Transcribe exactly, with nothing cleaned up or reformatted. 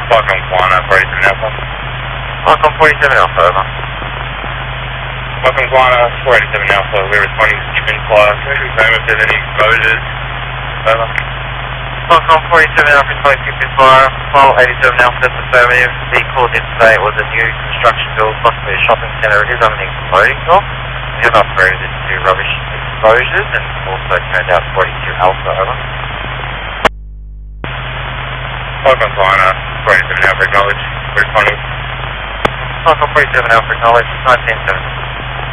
Welcome, Guana, forty-seven Alpha. Welcome, forty-seven Alpha, over. Welcome, Guana, forty-seven Alpha. We're responding to Stephen Clark. Can you confirm if there's any exposures? Over. Welcome, forty-seven Alpha, twenty-six before, file eighty-seven Alpha, that's affirmative. The call in today it was a new construction build, possibly a shopping centre. It is underneath the loading dock. We have upgraded it to rubbish exposures and also turned out forty-two Alpha, over. Welcome, Guana, forty-seven Alpha, acknowledge. We're responding. Welcome, forty-seven Alpha, acknowledge, nineteen seven.